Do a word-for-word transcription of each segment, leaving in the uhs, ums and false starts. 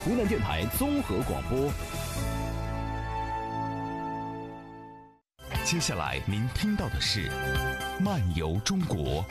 湖南电台综合广播。 接下来您听到的是《漫游中国》。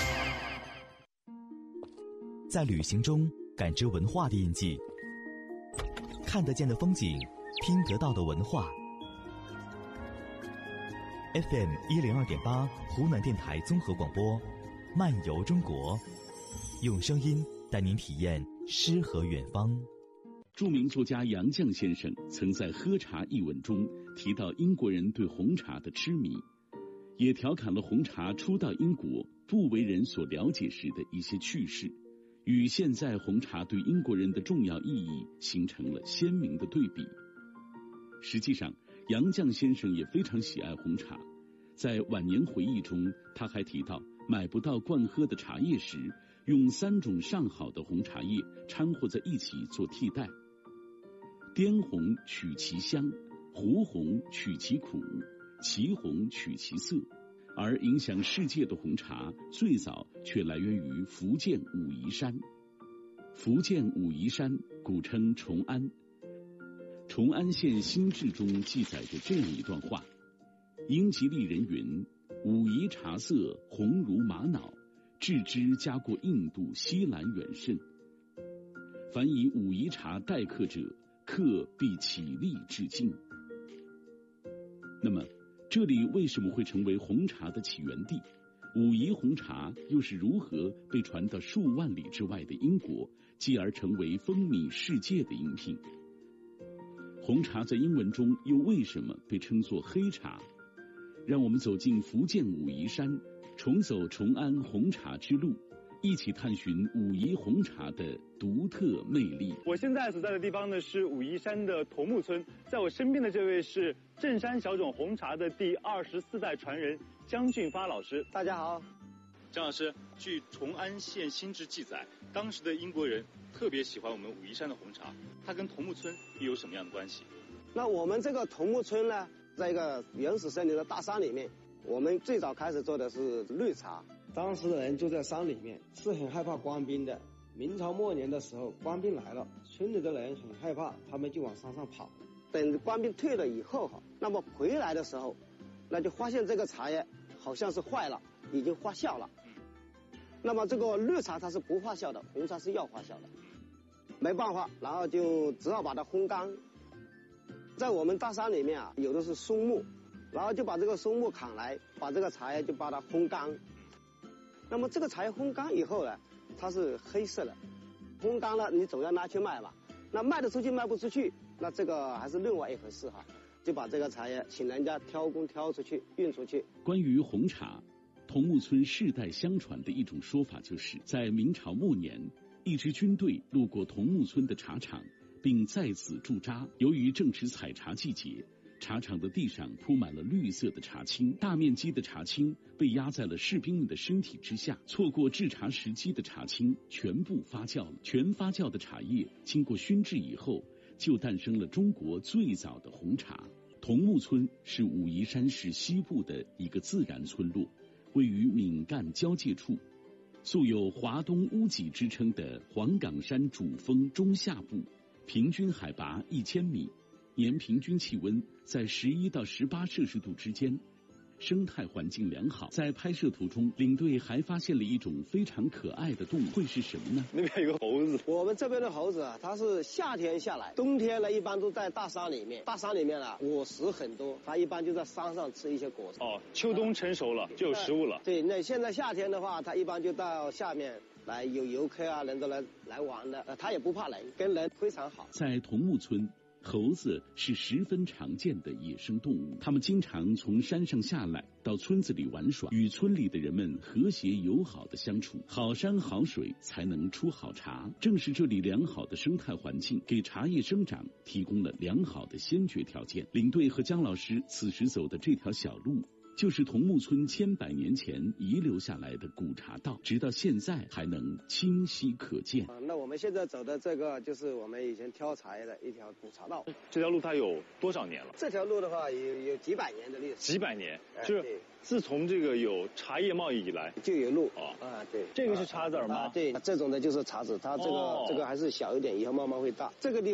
在旅行中感知文化的印记，看得见的风景，听得到的文化。F M 一零二点八，湖南电台综合广播，《漫游中国》，用声音带您体验诗和远方。 著名作家杨绛先生曾在《喝茶》一文中提到英国人对红茶的痴迷，也调侃了红茶初到英国不为人所了解时的一些趣事，与现在红茶对英国人的重要意义形成了鲜明的对比。实际上，杨绛先生也非常喜爱红茶，在晚年回忆中，他还提到买不到惯喝的茶叶时，用三种上好的红茶叶掺和在一起做替代。滇红取其香，湖红取其苦，祁红取其色，而影响世界的红茶最早却来源于福建武夷山。福建武夷山古称崇安，崇安县新志中记载着这样一段话：英吉利人云，武夷茶色红如玛瑙，制之加过印度西兰远甚。凡以武夷茶待客者，客必起立致敬。那么，这里为什么会成为红茶的起源地？武夷红茶又是如何被传到数万里之外的英国，继而成为风靡世界的饮品？红茶在英文中又为什么被称作黑茶？让我们走进福建武夷山，重走崇安红茶之路，一起探寻武夷红茶的独特魅力。 我现在所在的地方呢是武夷山的桐木村，在我身边的这位是正山小种红茶的第二十四代传人江俊发老师。大家好。张老师，据崇安县新志记载，当时的英国人特别喜欢我们武夷山的红茶，它跟桐木村又有什么样的关系？ 那我们这个桐木村呢，在一个原始森林的大山里面，我们最早开始做的是绿茶。当时的人住在山里面，是很害怕官兵的。明朝末年的时候，官兵来了，村里的人很害怕，他们就往山上跑。等官兵退了以后哈，那么回来的时候，那就发现这个茶叶好像是坏了，已经发酵了。那么这个绿茶它是不发酵的，红茶是要发酵的，没办法，然后就只好把它烘干。在我们大山里面啊，有的是松木，然后就把这个松木砍来，把这个茶叶就把它烘干。那么这个茶叶烘干以后呢，它是黑色的，烘干了你总要拿去卖吧，那卖得出去卖不出去，那这个还是另外一回事哈。就把这个茶叶请人家挑工挑出去运出去。 关于红茶，桐木村世代相传的一种说法就是，在明朝末年，一支军队路过桐木村的茶厂，并在此驻扎。由于正值采茶季节，茶场的地上铺满了绿色的茶青，大面积的茶青被压在了士兵们的身体之下，错过制茶时机的茶青全部发酵了。全发酵的茶叶经过熏制以后，就诞生了中国最早的红茶。桐木村是武夷山市西部的一个自然村落，位于闽赣交界处，素有华东屋脊之称的黄岗山主峰中下部，平均海拔一千米，年平均气温在十一到十八摄氏度之间，生态环境良好。在拍摄途中，领队还发现了一种非常可爱的动物，会是什么呢？ 那边有个猴子。我们这边的猴子啊，它是夏天下来，冬天呢一般都在大山里面。大山里面啊，果实很多，它一般就在山上吃一些果实。 哦，秋冬成熟了就有食物了。 对，那现在夏天的话，它一般就到下面来，有游客啊，人都来来玩的。呃，它也不怕人，跟人非常好。 在桐木村，猴子是十分常见的野生动物，它们经常从山上下来，到村子里玩耍，与村里的人们和谐友好的相处。好山好水才能出好茶，正是这里良好的生态环境，给茶叶生长提供了良好的先决条件。领队和姜老师此时走的这条小路， 就是桐木村千百年前遗留下来的古茶道，直到现在还能清晰可见。 那我们现在走的这个就是我们以前挑茶叶的一条古茶道。 这条路它有多少年了？ 这条路的话有有几百年的历史。 几百年， 哎、 就是自从这个有茶叶贸易以来就有路。 哦啊，对。 这个是茶籽吗？ 啊，对，这种的就是茶籽，它这个、哦、这个还是小一点，以后慢慢会大。这个地